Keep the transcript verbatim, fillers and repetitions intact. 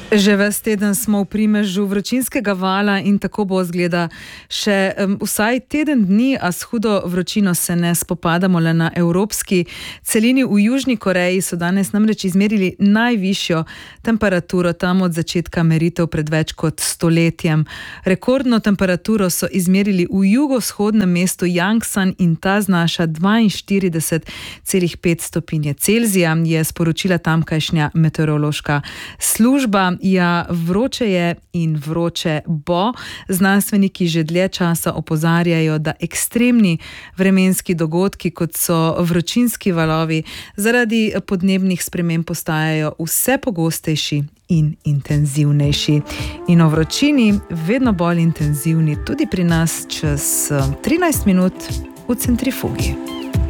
Že ves teden smo v primežu vročinskega vala in tako bo izgleda še um, vsaj teden dni, a s hudo vročino se ne spopadamo le na evropski celini. V Južni Koreji so danes namreč izmerili najvišjo temperaturo tam od začetka meritev pred več kot stoletjem. Rekordno temperaturo so izmerili v jugovzhodnem mestu Yangsan in ta znaša dvainštirideset celih pet stopinje Celzija, je sporočila tamkajšnja meteorološka služba. Ja, vroče je in vroče bo. Znanstveniki že dlje časa opozarjajo, da ekstremni vremenski dogodki, kot so vročinski valovi, zaradi podnebnih sprememb postajajo vse pogostejši in intenzivnejši. In o vročini vedno bolj intenzivni tudi pri nas čez trinajst minut v centrifugi.